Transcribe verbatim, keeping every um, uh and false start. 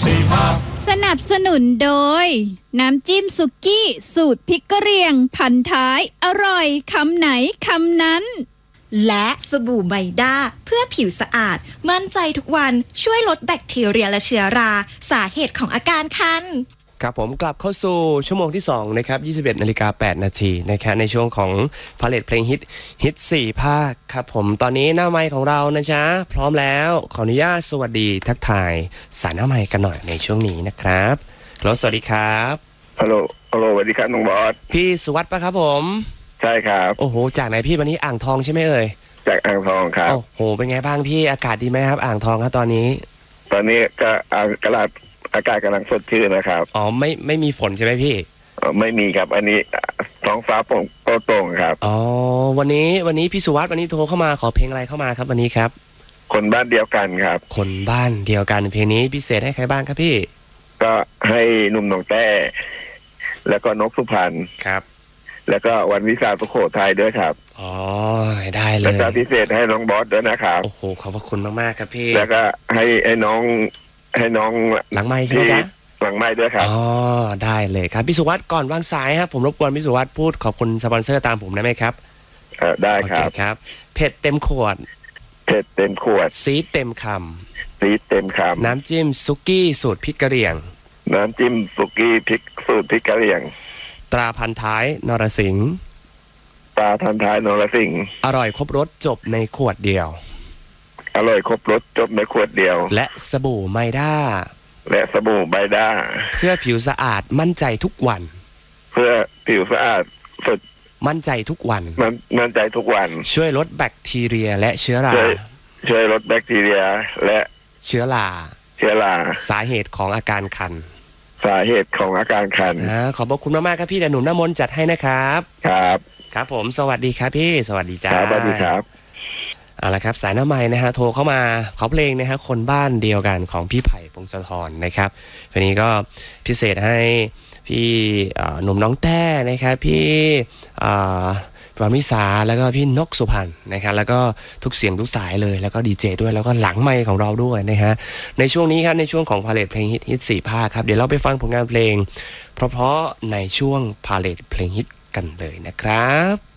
สี่ภาคสนับสนุนโดยน้ำจิ้มสุกี้สูตรพริกกะเหรี่ยงพันท้ายอร่อยคำไหนคำนั้นและสบู่ไมด้าเพื่อผิวสะอาดมั่นใจทุกวันช่วยลดแบคทีเรียและเชื้อราสาเหตุของอาการคันครับผมกลับเข้าสู่ชั่วโมงที่สองนะครับยี่สิบเอ็ดนาฬิกาแปดนาทีนะครับในช่วงของพาเลทเพลงฮิตฮิตสี่ภาคครับผมตอนนี้หน้าไมค์ของเรานะจ๊ะพร้อมแล้วขออนุญาตสวัสดีทักทายสายหน้าไมค์กันหน่อยในช่วงนี้นะครับฮัลโหลสวัสดีครับฮัลโหลฮัลโหลสวัสดีครับน้องบอสพี่สุวัสดิ์ปะครับผมใช่ครับโอ้โหจากไหนพี่วันนี้อ่างทองใช่ไหมเอ่ยจากอ่างทองครับโอ้โหเป็นไงบ้างพี่อากาศดีไหมครับอ่างทองครับตอนนี้ตอนนี้ก็อากาศอากาศกำลังสดชื่นนะครับอ๋อไม่ไม่มีฝนใช่ไหมพี่ไม่มีครับอันนี้ท้องฟ้าโปร่งโปร่งครับอ๋อวันนี้วันนี้พี่สุวัสดิ์วันนี้โทรเข้ามาขอเพลงอะไรเข้ามาครับวันนี้ครับคนบ้านเดียวกันครับคนบ้านเดียวกันเพลงนี้พิเศษให้ใครบ้างครับพี่ก็ให้หนุ่มหนองแต้แล้วก็นกสุพรรณครับแล้วก็วันวิสาขสุโขทัยด้วยครับอ๋อได้เลยแล้วก็พิเศษให้น้องบอสด้วยนะครับโอ้โหขอบพระคุณมากๆครับพี่แล้วก็ให้ให้น้องให้น้องหลังไมค์ใช่ไหมจ๊ะหลังไมค์ด้วยครับอ๋อได้เลยครับพี่สุวัสดิ์ก่อนวางสายครับผมรบกวนพี่สุวัสดิ์พูดขอบคุณสปอนเซอร์ตามผมได้ไหมครับเออได้ครับโอเคครับเผ็ดเต็มขวดเผ็ดเต็มขวดซีดเต็มคำซีดเต็มคำน้ำจิ้มซุกี้สูตรพริกกะเหรี่ยงน้ำจิ้มสุกี้พริกสูตรพริกกะเหรี่ยงตราพันท้ายนรสิงห์ตราพันท้ายนรสิงห์อร่อยครบรสจบในขวดเดียวอร่อยครบรสจบในขวดเดียวและสบู่ไมด้าและสบู่ไมด้าเพื่อผิวสะอาดมั่นใจทุกวันเพื่อผิวสะอาดสดมั่นใจทุกวันมันมั่นใจทุกวันช่วยลดแบคทีเรียและเชื้อราช่วยลดแบคทีเรียและเชื้อราเชื้อราสาเหตุของอาการคันสาเหตุของอาการคันอ่าขอบพระคุณมากๆครับพี่เดี๋ยวหนุ่มน้ำมนต์จัดให้นะครับครับครับผมสวัสดีครับพี่สวัสดีจ้าสวัสดีครับเอาละครับสายหน้าไมค์นะฮะโทรเข้ามาขอเพลงนะฮะคนบ้านเดียวกันของพี่ไผ่พงศธรนะครับวันนี้ก็พิเศษให้พี่หนุ่มน้องแต้นะครับพี่วันวิสาแล้วก็พี่นกสุพรรณนะครับแล้วก็ทุกเสียงทุกสายเลยแล้วก็ดีเจด้วยแล้วก็หลังไมค์ของเราด้วยนะฮะในช่วงนี้ครับในช่วงของพาเลทเพลงฮิตฮิตสี่ภาคครับเดี๋ยวเราไปฟังผลงานเพลงเพราะๆในช่วงพาเลทเพลงฮิตกันเลยนะครับ